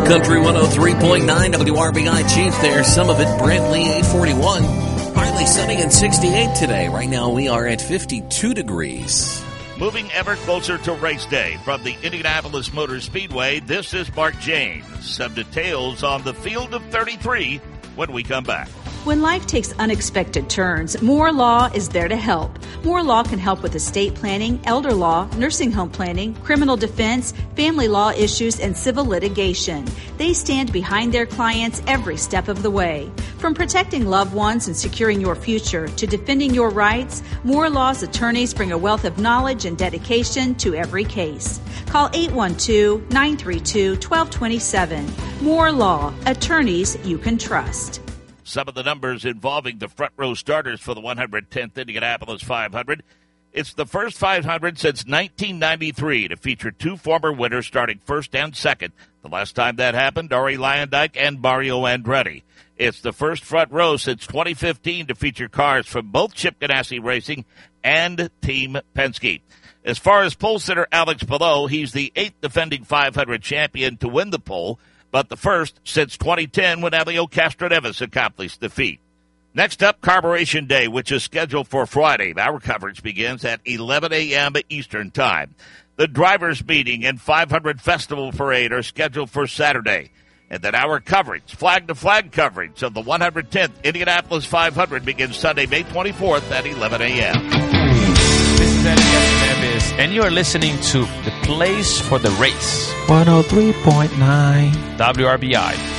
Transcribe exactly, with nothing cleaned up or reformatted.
Country one oh three point nine W R B I Chief there. Some of it Brantley A forty-one. Partly sunny and sixty-eight today. Right now we are at fifty-two degrees. Moving ever closer to race day from the Indianapolis Motor Speedway, this is Mark James. Some details on the field of thirty-three when we come back. When life takes unexpected turns, Moore Law is there to help. Moore Law can help with estate planning, elder law, nursing home planning, criminal defense, family law issues, and civil litigation. They stand behind their clients every step of the way. From protecting loved ones and securing your future to defending your rights, Moore Law's attorneys bring a wealth of knowledge and dedication to every case. Call eight one two, nine three two, one two two seven. Moore Law, attorneys you can trust. Some of the numbers involving the front row starters for the one hundred tenth Indianapolis five hundred. It's the first five hundred since nineteen ninety-three to feature two former winners starting first and second. The last time that happened, Ari Luyendyk and Mario Andretti. It's the first front row since twenty fifteen to feature cars from both Chip Ganassi Racing and Team Penske. As far as pole sitter Alex Palou, he's the eighth defending five hundred champion to win the pole, but the first since twenty ten when Elio Castroneves accomplished the feat. Next up, Carburation Day, which is scheduled for Friday. Our coverage begins at eleven a.m. Eastern Time. The Drivers' Meeting and five hundred Festival Parade are scheduled for Saturday. And then our coverage, flag-to-flag coverage of the one hundred tenth Indianapolis five hundred begins Sunday, May twenty-fourth at eleven a.m. This is Eddie Castroneves, and you are listening to The Place for the Race. one oh three point nine W R B I.